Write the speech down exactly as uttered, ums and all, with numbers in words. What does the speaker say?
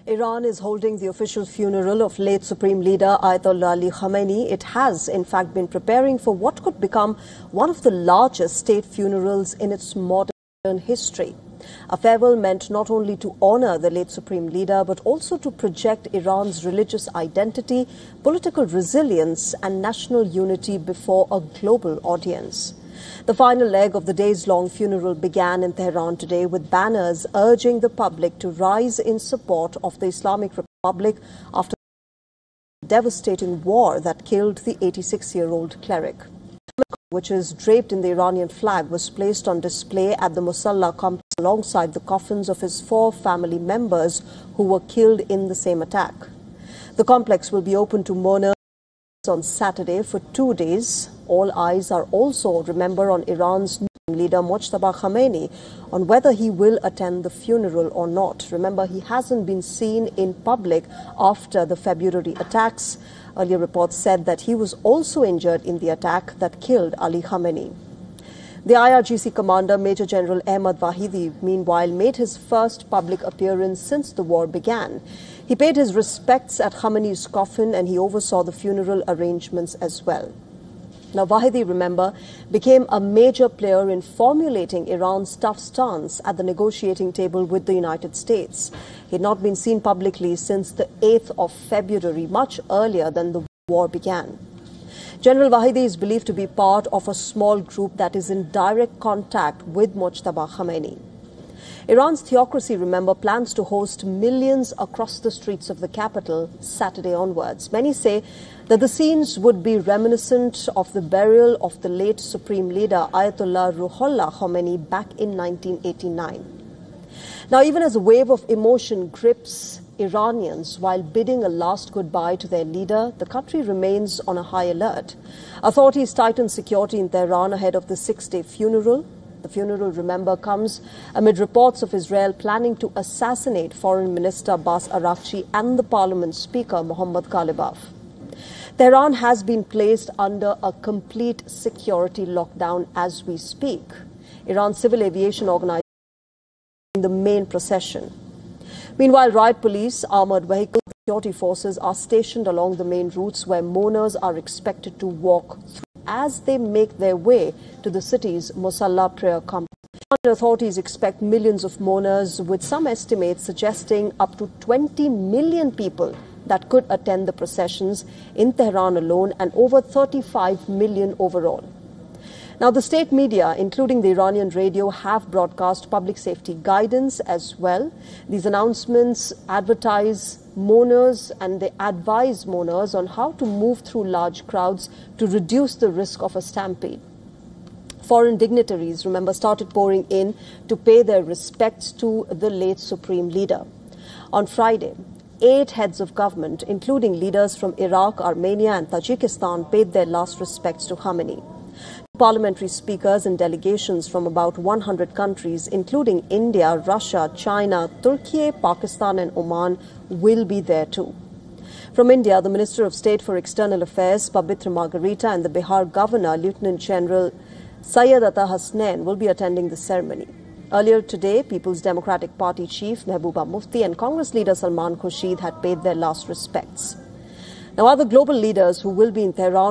Iran is holding the official funeral of late Supreme Leader Ayatollah Ali Khamenei. It has, in fact, been preparing for what could become one of the largest state funerals in its modern history. A farewell meant not only to honor the late Supreme Leader, but also to project Iran's religious identity, political resilience, and national unity before a global audience. The final leg of the days-long funeral began in Tehran today with banners urging the public to rise in support of the Islamic Republic after the devastating war that killed the eighty-six-year-old cleric. Which is draped in the Iranian flag, was placed on display at the Musalla complex alongside the coffins of his four family members who were killed in the same attack. The complex will be open to mourners on Saturday for two days. All eyes are also, remember, on Iran's new leader Mojtaba Khamenei on whether he will attend the funeral or not. Remember, he hasn't been seen in public after the February attacks. Earlier reports said that he was also injured in the attack that killed Ali Khamenei. The I R G C commander, Major General Ahmad Vahidi, meanwhile, made his first public appearance since the war began. He paid his respects at Khamenei's coffin and he oversaw the funeral arrangements as well. Now, Vahidi, remember, became a major player in formulating Iran's tough stance at the negotiating table with the United States. He had not been seen publicly since the eighth of February, much earlier than the war began. General Vahidi is believed to be part of a small group that is in direct contact with Mojtaba Khamenei. Iran's theocracy, remember, plans to host millions across the streets of the capital Saturday onwards. Many say that the scenes would be reminiscent of the burial of the late Supreme Leader Ayatollah Ruhollah Khomeini back in nineteen eighty-nine. Now, even as a wave of emotion grips Iranians while bidding a last goodbye to their leader, the country remains on a high alert. Authorities tighten security in Tehran ahead of the six-day funeral. The funeral, remember, comes amid reports of Israel planning to assassinate Foreign Minister Abbas Araghchi and the Parliament Speaker Mohammad Ghalibaf. Tehran has been placed under a complete security lockdown as we speak. Iran's civil aviation organization is the main procession. Meanwhile, riot police, armored vehicles, and security forces are stationed along the main routes where mourners are expected to walk through as they make their way to the city's Musalla prayer complex. Authorities expect millions of mourners, with some estimates suggesting up to twenty million people that could attend the processions in Tehran alone, and over thirty-five million overall. Now, the state media, including the Iranian radio, have broadcast public safety guidance as well. These announcements advertise mourners and they advise mourners on how to move through large crowds to reduce the risk of a stampede. Foreign dignitaries, remember, started pouring in to pay their respects to the late Supreme Leader. On Friday, eight heads of government, including leaders from Iraq, Armenia and Tajikistan, paid their last respects to Khamenei. Parliamentary speakers and delegations from about one hundred countries, including India, Russia, China, Turkey, Pakistan and Oman, will be there too. From India, the Minister of State for External Affairs, Pabitra Margarita, and the Bihar Governor, Lieutenant General Syed Ata Hasnain, will be attending the ceremony. Earlier today, People's Democratic Party Chief Mehbooba Mufti and Congress leader Salman Khurshid had paid their last respects. Now, other global leaders who will be in Tehran